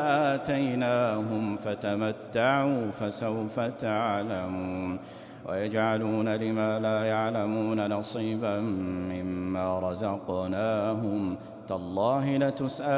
آتيناهم فتمتعوا فسوف تعلمون ويجعلون لما لا يعلمون نصيبا مما رزقناهم تالله لتسألن